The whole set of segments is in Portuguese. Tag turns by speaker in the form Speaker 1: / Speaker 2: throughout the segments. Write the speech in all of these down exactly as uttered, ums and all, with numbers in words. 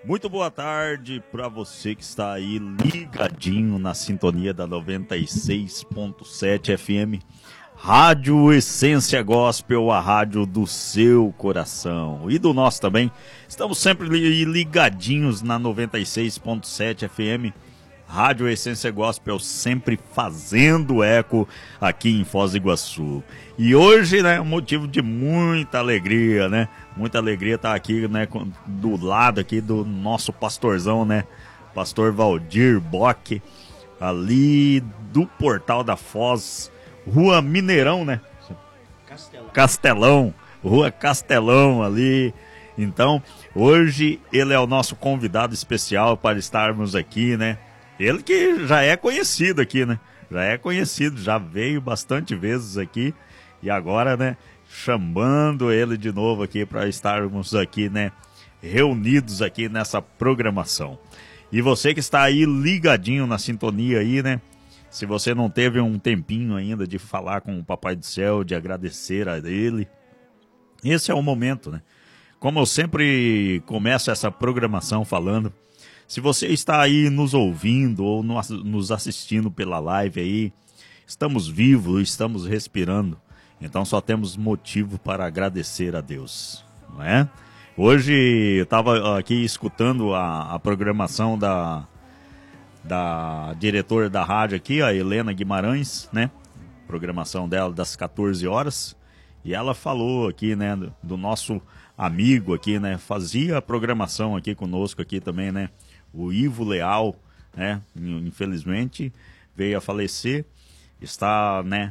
Speaker 1: Muito boa tarde para você que está aí ligadinho na sintonia da noventa e seis ponto sete F M, Rádio Essência Gospel, a rádio do seu coração e do nosso também. Estamos sempre ligadinhos na noventa e seis ponto sete F M, Rádio Essência Gospel, sempre fazendo eco aqui em Foz do Iguaçu. E hoje, né, um motivo de muita alegria, né? Muita alegria estar aqui, né, do lado aqui do nosso pastorzão, né? Pastor Valdir Bock, ali do Portal da Foz, Rua Mineirão, né? Castelão. Castelão, Rua Castelão ali. Então, hoje ele é o nosso convidado especial para estarmos aqui, né? Ele que já é conhecido aqui, né? Já é conhecido, já veio bastante vezes aqui. E agora, né, chamando ele de novo aqui para estarmos aqui, né, reunidos aqui nessa programação. E você que está aí ligadinho na sintonia aí, né? Se você não teve um tempinho ainda de falar com o Papai do Céu, de agradecer a ele, esse é o momento, né? Como eu sempre começo essa programação falando, se você está aí nos ouvindo ou nos assistindo pela live aí, estamos vivos, estamos respirando, então só temos motivo para agradecer a Deus, não é? Hoje eu estava aqui escutando a, a programação da, da diretora da rádio aqui, a Helena Guimarães, né? Programação dela das quatorze horas, e ela falou aqui, né, do, do nosso amigo aqui, né? Fazia a programação aqui conosco aqui também, né? O Ivo Leal, né, infelizmente veio a falecer, está, né,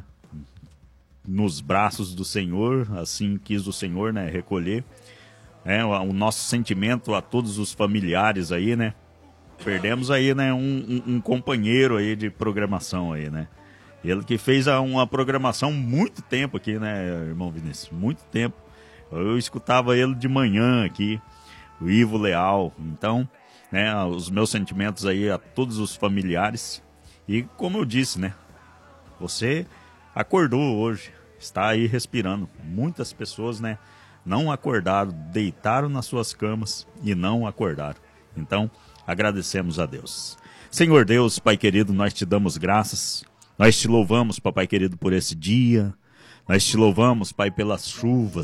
Speaker 1: nos braços do Senhor, assim quis o Senhor, né, recolher. É, o nosso sentimento a todos os familiares aí, né, perdemos aí, né, um, um, um companheiro aí de programação aí, né, ele que fez uma programação muito tempo aqui, né, irmão Vinícius, muito tempo, eu escutava ele de manhã aqui, o Ivo Leal, então... né, os meus sentimentos aí a todos os familiares. E como eu disse, né, você acordou hoje, está aí respirando. Muitas pessoas, né, não acordaram, deitaram nas suas camas e não acordaram. Então, agradecemos a Deus. Senhor Deus, Pai querido, nós te damos graças. Nós te louvamos, Papai querido, por esse dia. Nós te louvamos, Pai, pelas chuvas.